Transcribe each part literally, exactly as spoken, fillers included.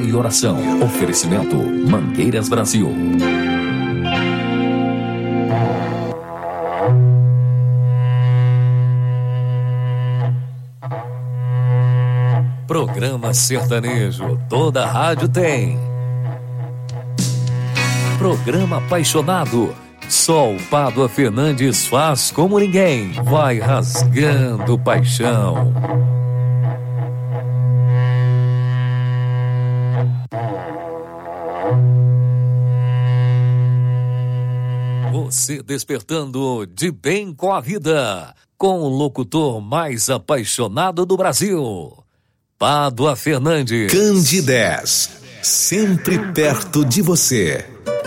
e oração. Oferecimento Mangueiras Brasil. Programa sertanejo, toda rádio tem. Programa apaixonado, só o Pádua Fernandes faz como ninguém. Vai rasgando paixão. Você despertando de bem com a vida, com o locutor mais apaixonado do Brasil, Pádua Fernandes. Candidez, sempre perto de você.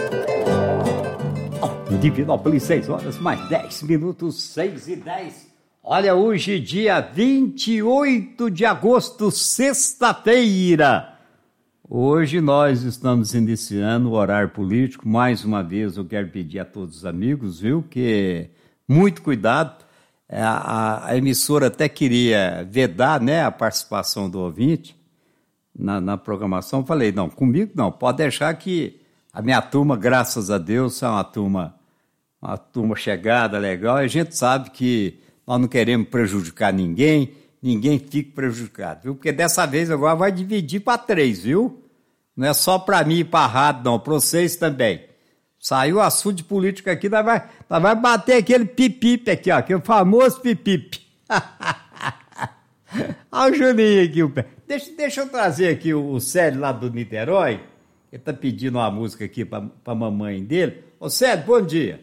Divinópolis, seis horas, mais dez minutos, seis e dez. Olha, hoje, dia vinte e oito de agosto, sexta-feira. Hoje nós estamos iniciando o horário político. Mais uma vez eu quero pedir a todos os amigos, viu, que muito cuidado. A, a, a emissora até queria vedar, né, a participação do ouvinte na, na programação. Falei, não, comigo não, pode deixar que a minha turma, graças a Deus, é uma turma, uma turma chegada, legal. E a gente sabe que nós não queremos prejudicar ninguém, ninguém fique prejudicado, viu? Porque dessa vez agora vai dividir para três, viu? Não é só para mim e para a rádio, não, para vocês também. Saiu o assunto de política aqui, nós vai, nós vai bater aquele pipipe aqui, ó, aquele famoso pipipe. Olha o Juninho aqui, o pé. Deixa, deixa eu trazer aqui o, o Célio lá do Niterói, ele tá pedindo uma música aqui para a mamãe dele. Ô Célio, bom dia.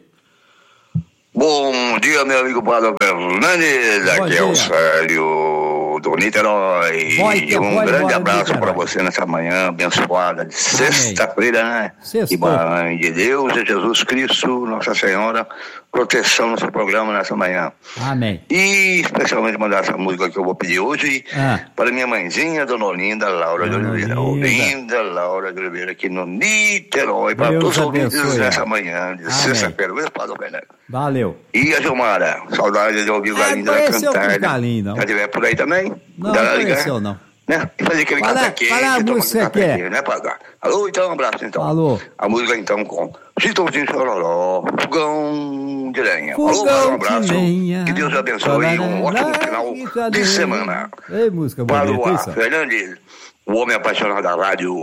Bom dia, meu amigo Pádua Fernandes, aqui é o Célio do Niterói. Vai, e um grande embora, abraço para você nessa manhã abençoada de sexta-feira, né? Sexta. E mãe de Deus e Jesus Cristo, Nossa Senhora, proteção no seu programa nessa manhã. Amém. E especialmente mandar essa música que eu vou pedir hoje ah. para minha mãezinha, Dona Olinda Laura Dona de Oliveira. Olinda Laura de Oliveira, aqui no Niterói, para todos os ouvintes nessa manhã de sexta-feira. Valeu. E a Gilmara, saudade de ouvir o Galinho da cantar. Galinho, não. Já estiver por aí também? Não, não conheceu, não. Né? E fazer aquele café quente. Fala a música que é. Né, Pádua? Alô, então, um abraço, então. Alô. A música, então, com Chitãozinho Chororó, Fogão de Lenha. Fogão Alô, um abraço. De lenha. Que Deus abençoe e um ótimo final de semana. Ei, música bonita. Pádua Fernandes, o homem apaixonado da rádio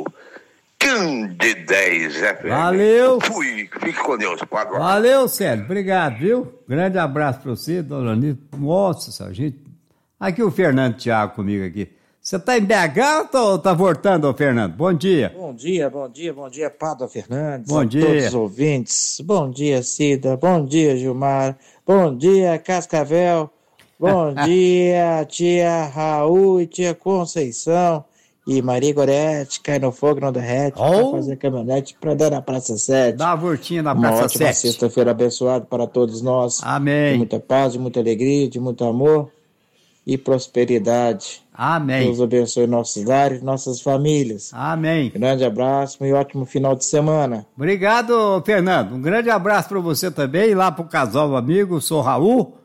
Candidez F M. Valeu. Fui, fique com Deus, Pádua. Valeu, Célio, obrigado, viu? Grande abraço pra você, Dona Anitta. Nossa, essa gente. Aqui o Fernando Thiago comigo aqui. Você tá em B H ou tá voltando, Fernando? Bom dia. Bom dia, bom dia, bom dia, Pádua Fernandes. Bom dia. Todos os ouvintes. Bom dia, Cida. Bom dia, Gilmar. Bom dia, Cascavel. Bom dia, tia Raul e tia Conceição. E Maria Gorete, cai no fogo, não derrete, oh. Pra fazer caminhonete pra dar na Praça sete. Dá uma voltinha na Praça uma ótima sete. Sexta-feira abençoada para todos nós. Amém. De muita paz, de muita alegria, de muito amor e prosperidade. Amém. Deus abençoe nossos lares, nossas famílias. Amém. Grande abraço e ótimo final de semana. Obrigado, Fernando. Um grande abraço para você também, lá pro casal amigo, sou Raul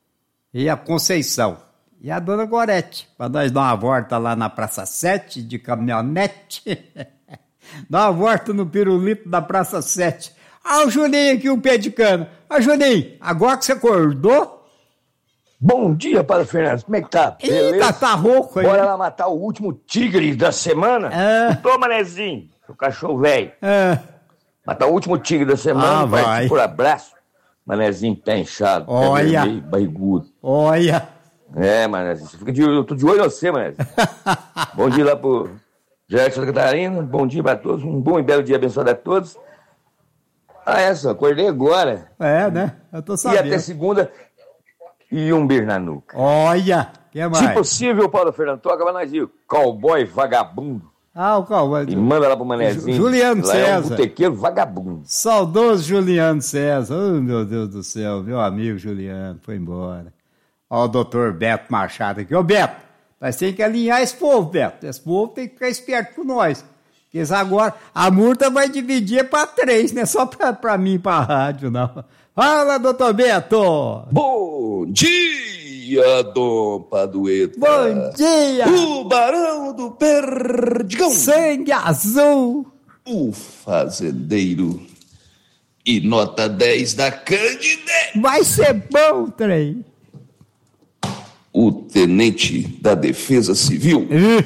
e a Conceição. E a dona Gorete, para nós dar uma volta lá na Praça sete de caminhonete. Dar uma volta no pirulito da Praça sete. Ah, o Juninho aqui, o pé de cana. Ah, Juninho, agora que você acordou? Bom dia, Pádua Fernandes. Como é que tá? Beleza? Eita, tá rouco aí. Bora lá matar o último tigre da semana? É. Tô, manezinho, seu cachorro velho. É. Matar o último tigre da semana, ah, vai. vai por abraço. Manezinho pé inchado, olha. Pé vermelho, barrigudo. Olha. É, manezinho, você fica de olho, eu tô de olho em você, manezinho. Bom dia lá pro Gerardo Santa Catarina, bom dia pra todos, um bom e belo dia abençoado a todos. Ah, é só, acordei agora. É, né? Eu tô sabendo. E até segunda... E um beijo na nuca. Olha, que mais? Se possível, Pádua Fernando, toca pra nós ir. Cowboy vagabundo. Ah, o cowboy. E manda lá pro manezinho. Juliano lá César. É um botequeiro vagabundo. Saudoso Juliano César. Oh, meu Deus do céu. Meu amigo Juliano foi embora. Ó o doutor Beto Machado aqui. Ô, Beto, nós temos que alinhar esse povo, Beto. Esse povo tem que ficar esperto com nós. Porque agora a multa vai dividir para três, não é só pra, pra mim e pra rádio, não. Fala, doutor Beto! Bom dia! dia, Dom Padueta. Bom dia! O Barão do Perdigão. Sangue azul. O fazendeiro. E nota dez da Candidez. Vai ser bom, trem. O tenente da Defesa Civil.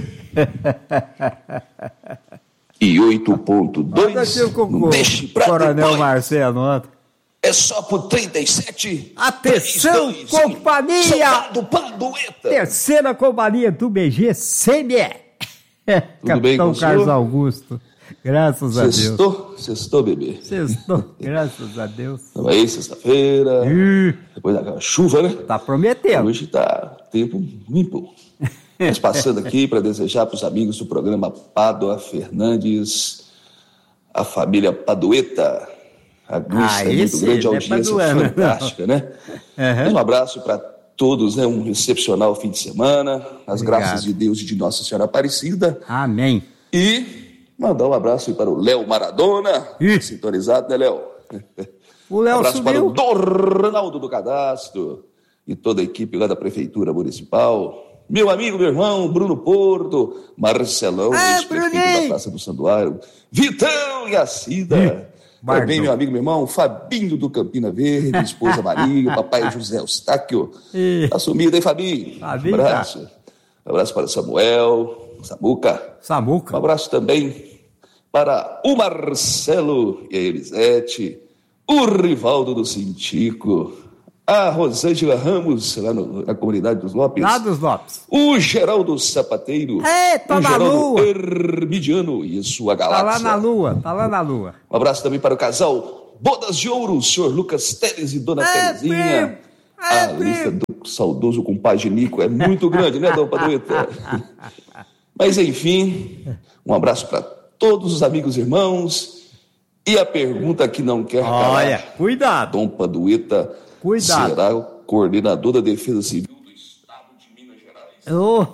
E oito ponto dois. Deixe pra Coronel depois. Marcelo ontem. É só por trinta e sete. Atenção, três, dois, companhia! Um. Padueta. Terceira companhia do B G C M E. Tudo Capitão bem com Carlos senhor? Augusto. Graças Sextou? a Deus. Sextou? Sextou, bebê. Sextou, graças a Deus. Estamos aí, sexta-feira. Depois daquela chuva, né? Tá prometendo. Hoje tá tempo limpo. Mas passando aqui para desejar para os amigos do programa Pádua Fernandes, a família Padueta, a Gusta, é muito grande, a audiência é fantástica, né? Uhum. Um abraço para todos, né? Um excepcional fim de semana, as Obrigado. Graças de Deus e de Nossa Senhora Aparecida. Amém. E mandar um abraço para o Léo Maradona, Ih. sintonizado, né, Léo? O Léo Um abraço subiu. para o Dornaldo do Cadastro e toda a equipe lá da Prefeitura Municipal. Meu amigo, meu irmão, Bruno Porto, Marcelão, ah, ex-prefeito da Praça do Santuário, Vitão e a Cida. Também meu amigo, meu irmão, Fabinho do Campina Verde, esposa Maria, papai José Eustáquio. Tá sumido, hein, Fabinho? Fabinho, um abraço. Tá. Um abraço para Samuel, Samuca. Samuca. Um abraço também para o Marcelo e a Elisete, o Rivaldo do Cintico, a Rosângela Ramos, lá no, na comunidade dos Lopes. Lá dos Lopes. O Geraldo Sapateiro. É, tá o na Geraldo lua. Hermidiano e sua galáxia. Tá lá na lua, tá lá na lua. Um abraço também para o casal Bodas de Ouro, o senhor Lucas Teles e dona é, Terezinha. É, a lista do saudoso compadre Nico é muito grande, né, Dom Padueta? Mas, enfim, um abraço para todos os amigos e irmãos. E a pergunta que não quer calar. Olha, cuidado. Dom Padueta Cuidado. será o coordenador da Defesa Civil do Estado de Minas Gerais. Oh.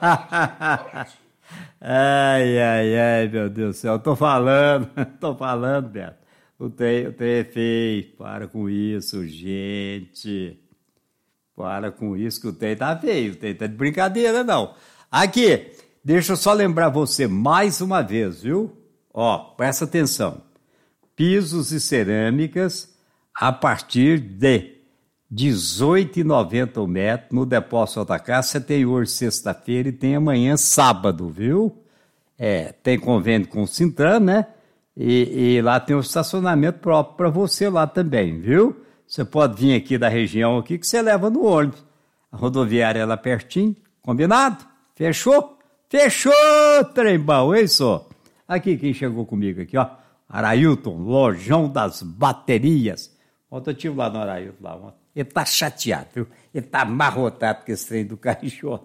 Ai, ai, ai, meu Deus do céu. Tô falando, tô falando, Beto. O trem, o trem é feio. Para com isso, gente. Para com isso que o trem tá feio. O trem tá de brincadeira, não. Aqui, deixa eu só lembrar você mais uma vez, viu? Ó, presta atenção. Pisos e cerâmicas a partir de dezoito reais e noventa centavos o metro no Depósito Atacar. Você tem hoje sexta-feira e tem amanhã sábado, viu? É, tem convênio com o Sintran, né? E, e lá tem um estacionamento próprio para você lá também, viu? Você pode vir aqui da região aqui que você leva no ônibus. A rodoviária é lá pertinho, combinado? Fechou? Fechou, trembão, hein, só? Aqui, quem chegou comigo aqui, ó. Arailton, Lojão das Baterias. Ontem eu estive lá no Arailton, lá ontem. Ele tá chateado, viu? Ele tá amarrotado com esse trem do Caixota.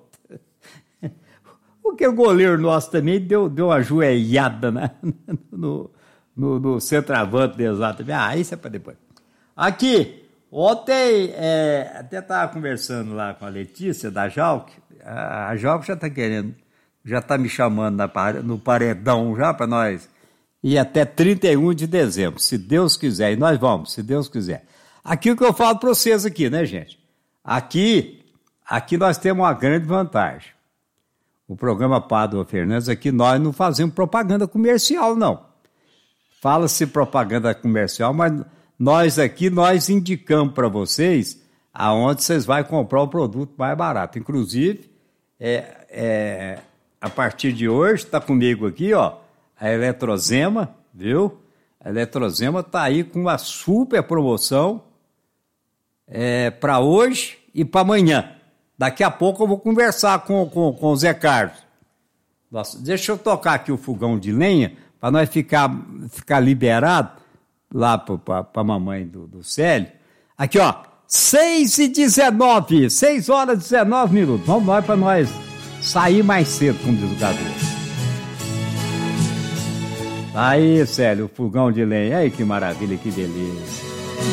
Porque o goleiro nosso também deu, deu uma joelhada, né? no, no, no centroavante deles lá também. Ah, isso é para depois. Aqui, ontem, é, até estava conversando lá com a Letícia, da Jalc. A, a Jalc já está querendo, já está me chamando na, no paredão já para nós ir até trinta e um de dezembro, se Deus quiser. E nós vamos, se Deus quiser. Aqui o que eu falo para vocês aqui, né, gente? Aqui, aqui nós temos uma grande vantagem. O programa Pádua Fernandes, aqui nós não fazemos propaganda comercial, não. Fala-se propaganda comercial, mas nós aqui, nós indicamos para vocês aonde vocês vão comprar o produto mais barato. Inclusive, é, é, a partir de hoje, está comigo aqui, ó, a Eletrozema, viu? A Eletrozema está aí com uma super promoção é, para hoje e para amanhã. Daqui a pouco eu vou conversar com, com, com o Zé Carlos. Nossa, deixa eu tocar aqui o fogão de lenha para nós ficar, ficar liberado lá para a mamãe do, do Célio. Aqui, ó, seis e dezenove, seis horas e dezenove minutos. Vamos nós para nós sair mais cedo, como diz o Gabriel. Aí, Célio, o fogão de lenha. Aí, que maravilha, que beleza.